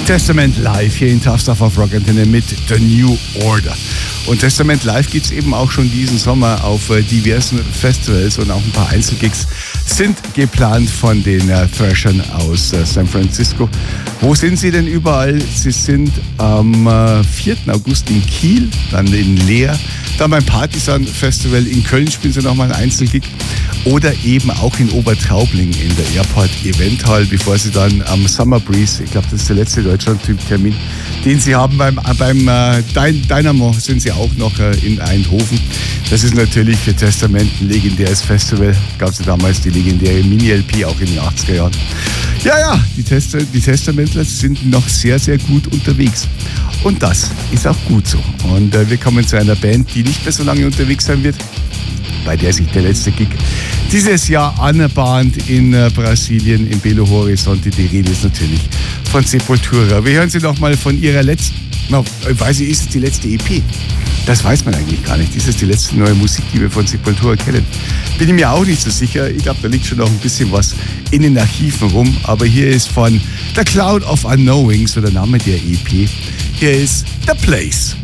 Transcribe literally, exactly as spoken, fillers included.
Testament Live hier in Tough Stuff auf Rock Antenne mit The New Order. Und Testament Live gibt es eben auch schon diesen Sommer auf äh, diversen Festivals und auch ein paar Einzelgigs sind geplant von den äh, Thrashern aus äh, San Francisco. Wo sind sie denn überall? Sie sind am äh, vierten August in Kiel, dann in Leer, dann beim Partisan Festival in Köln spielen sie nochmal ein Einzelgig oder eben auch in Obertraubling in der Airport Event Hall, bevor sie dann am Summer Breeze, ich glaube das ist der letzte Deutschland-Typ-Termin, den sie haben beim, beim äh, Dynamo, sind sie auch noch äh, in Eindhoven. Das ist natürlich für Testament ein legendäres Festival. Gab es ja damals die legendäre Mini-L P, auch in den achtziger Jahren. Ja, ja, die, Test die Testamentler sind noch sehr, sehr gut unterwegs. Und das ist auch gut so. Und äh, wir kommen zu einer Band, die nicht mehr so lange unterwegs sein wird, bei der sich der letzte Gig dieses Jahr anbahnt in äh, Brasilien, in Belo Horizonte. Die Rede ist natürlich von Sepultura. Wir hören sie noch mal von ihrer letzten, na, weiß ich, ist es die letzte E P? Das weiß man eigentlich gar nicht. Ist es die letzte neue Musik, die wir von Sepultura kennen? Bin ich mir auch nicht so sicher. Ich glaube, da liegt schon noch ein bisschen was in den Archiven rum. Aber hier ist von The Cloud of Unknowing, so der Name der E P. Hier ist The Place.